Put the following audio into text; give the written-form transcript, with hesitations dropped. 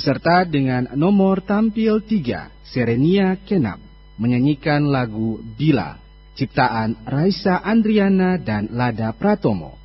Peserta dengan nomor tampil 3, Serenia Kenap, menyanyikan lagu Bila, ciptaan Raisa Andriana dan Lada Pratomo.